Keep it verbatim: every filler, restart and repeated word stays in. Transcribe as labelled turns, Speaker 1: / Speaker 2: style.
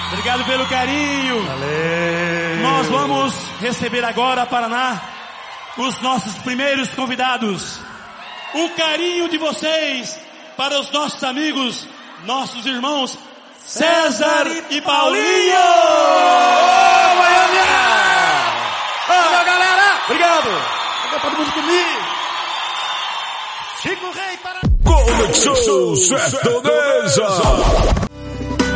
Speaker 1: Obrigado pelo carinho.
Speaker 2: Valeu.
Speaker 1: Nós vamos receber agora, Paraná, os nossos primeiros convidados. O carinho de vocês para os nossos amigos, nossos irmãos César e Paulinho.
Speaker 2: Ô, Goiânia! Valeu, galera! Obrigado! Fica todo mundo comigo! Chico Rei para...
Speaker 3: Conexão Sertaneja.